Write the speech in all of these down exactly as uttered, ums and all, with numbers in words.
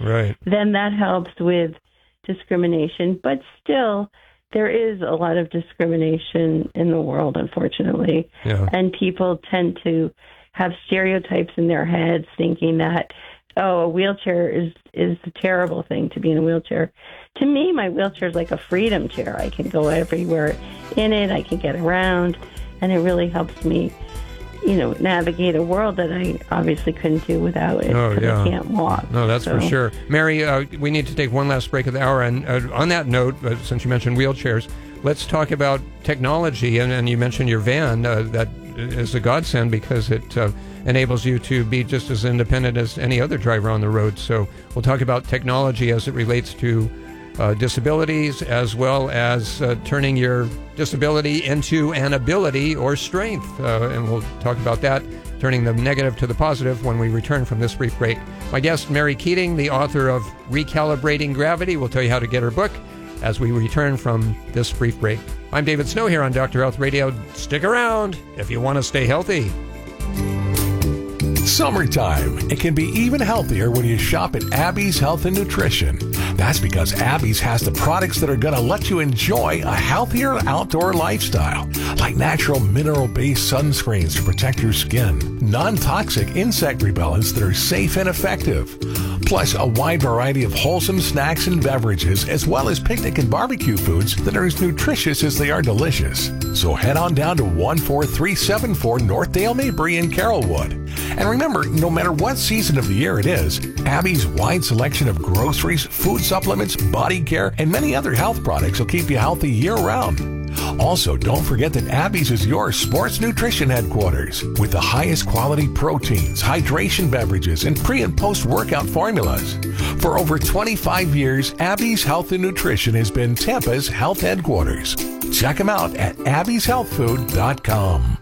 right. then that helps with discrimination. But still, there is a lot of discrimination in the world, unfortunately. Yeah. And people tend to have stereotypes in their heads thinking that, oh, a wheelchair is, is a terrible thing to be in a wheelchair. To me, my wheelchair is like a freedom chair. I can go everywhere in it. I can get around. And it really helps me, you know, navigate a world that I obviously couldn't do without it. Oh, yeah. I can't walk. No, that's so. for sure. Mary, uh, we need to take one last break of the hour. And uh, on that note, uh, since you mentioned wheelchairs, let's talk about technology. And, and you mentioned your van. Uh, that is a godsend because it uh, enables you to be just as independent as any other driver on the road. So we'll talk about technology as it relates to Uh, disabilities, as well as uh, turning your disability into an ability or strength. Uh, and we'll talk about that, turning the negative to the positive when we return from this brief break. My guest, Mary Keating, the author of Recalibrating Gravity, will tell you how to get her book as we return from this brief break. I'm David Snow here on Doctor Health Radio. Stick around if you want to stay healthy. Summertime. It can be even healthier when you shop at Abby's Health and Nutrition. That's because Abby's has the products that are going to let you enjoy a healthier outdoor lifestyle, like natural mineral-based sunscreens to protect your skin, non-toxic insect repellents that are safe and effective, plus a wide variety of wholesome snacks and beverages, as well as picnic and barbecue foods that are as nutritious as they are delicious. So head on down to one four three seven four North Dale Mabry in Carrollwood. And remember, no matter what season of the year it is, Abby's wide selection of groceries, food supplements, body care, and many other health products will keep you healthy year-round. Also, don't forget that Abby's is your sports nutrition headquarters with the highest quality proteins, hydration beverages, and pre- and post-workout formulas. For over twenty-five years, Abby's Health and Nutrition has been Tampa's health headquarters. Check them out at abby's health food dot com.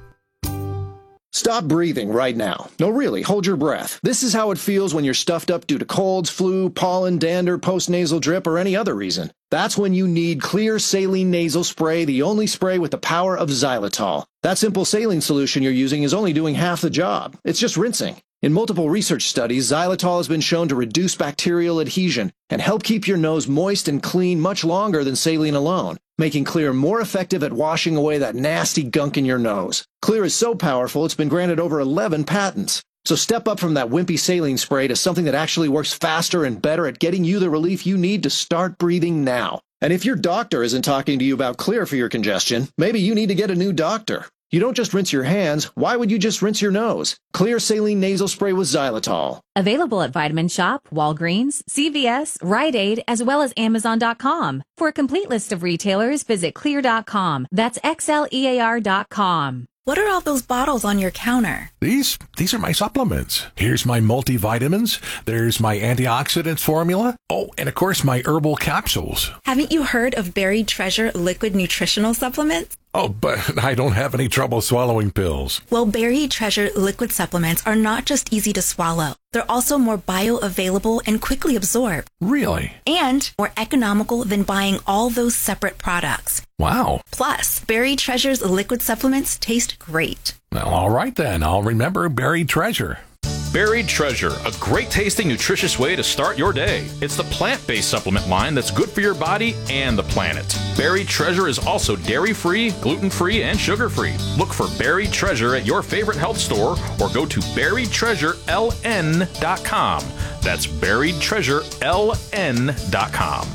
Stop breathing right now. No, really, hold your breath. This is how it feels when you're stuffed up due to colds, flu, pollen, dander, postnasal drip, or any other reason. That's when you need Clear Saline Nasal Spray, the only spray with the power of xylitol. That simple saline solution you're using is only doing half the job. It's just rinsing. In multiple research studies, xylitol has been shown to reduce bacterial adhesion and help keep your nose moist and clean much longer than saline alone, making Clear more effective at washing away that nasty gunk in your nose. Clear is so powerful, it's been granted over eleven patents. So step up from that wimpy saline spray to something that actually works faster and better at getting you the relief you need to start breathing now. And if your doctor isn't talking to you about Clear for your congestion, maybe you need to get a new doctor. You don't just rinse your hands. Why would you just rinse your nose? Clear Saline Nasal Spray with xylitol. Available at Vitamin Shop, Walgreens, C V S, Rite Aid, as well as Amazon dot com. For a complete list of retailers, visit clear dot com. That's X L E A R dot com. What are all those bottles on your counter? These, these are my supplements. Here's my multivitamins. There's my antioxidant formula. Oh, and of course my herbal capsules. Haven't you heard of Buried Treasure liquid nutritional supplements? Oh, but I don't have any trouble swallowing pills. Well, Buried Treasure liquid supplements are not just easy to swallow. They're also more bioavailable and quickly absorb. Really? And more economical than buying all those separate products. Wow. Plus, Buried Treasure's liquid supplements taste great. Well, all right then. I'll remember Buried Treasure. Buried Treasure, a great tasting, nutritious way to start your day. It's the plant-based supplement line that's good for your body and the planet. Buried Treasure is also dairy-free, gluten-free, and sugar-free. Look for Buried Treasure at your favorite health store or go to buried treasure L N dot com. That's buried treasure L N dot com.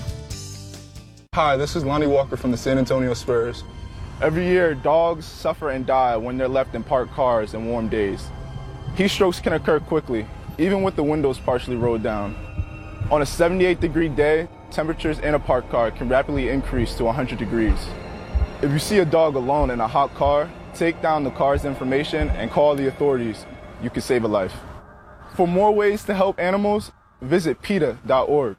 Hi, this is Lonnie Walker from the San Antonio Spurs. Every year, dogs suffer and die when they're left in parked cars in warm days. Heat strokes can occur quickly, even with the windows partially rolled down. On a seventy-eight degree day, temperatures in a parked car can rapidly increase to one hundred degrees. If you see a dog alone in a hot car, take down the car's information and call the authorities. You can save a life. For more ways to help animals, visit PETA dot org.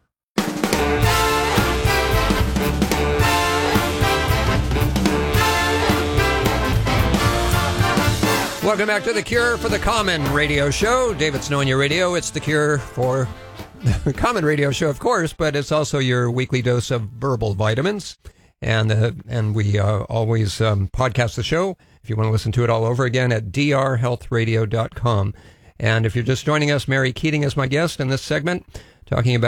Welcome back to The Cure for the Common Radio Show. David Snow on your radio. It's The Cure for the Common Radio Show, of course, but it's also your weekly dose of verbal vitamins. And uh, and we uh, always um, podcast the show if you want to listen to it all over again at d r health radio dot com. And if you're just joining us, Mary Keating is my guest in this segment, talking about